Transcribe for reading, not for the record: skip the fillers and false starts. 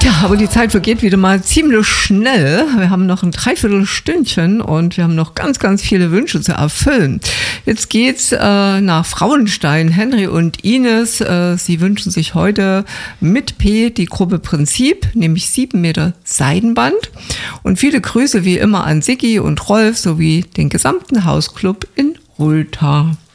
Ja, aber die Zeit vergeht wieder mal ziemlich schnell. Wir haben noch ein Dreiviertelstündchen und wir haben noch ganz, ganz viele Wünsche zu erfüllen. Jetzt geht's nach Frauenstein. Henry und Ines, sie wünschen sich heute mit P die Gruppe Prinzip, nämlich 7 Meter Seidenband. Und viele Grüße wie immer an Siggi und Rolf sowie den gesamten Hausclub in Rulta.